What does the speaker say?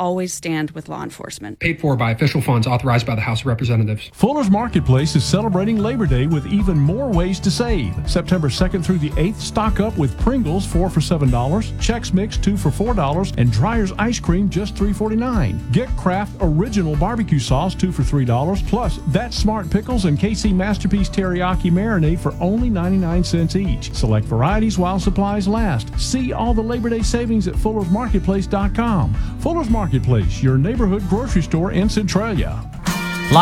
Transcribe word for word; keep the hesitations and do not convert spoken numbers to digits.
always stand with law enforcement. Paid for by official funds authorized by the House of Representatives. Fuller's Marketplace is celebrating Labor Day with even more ways to save. September second through the eighth, stock up with Pringles, four for seven dollars, Chex Mix, two for four dollars, and Dreyer's Ice Cream, just three forty-nine. Get Kraft Original Barbecue Sauce, two for three dollars, plus That Smart Pickles and K C Masterpiece Teriyaki Marinade for only ninety-nine cents each. Select varieties while supplies last. See all the Labor Day savings at fullers marketplace dot com. Fuller's Marketplace, your neighborhood grocery store in Centralia.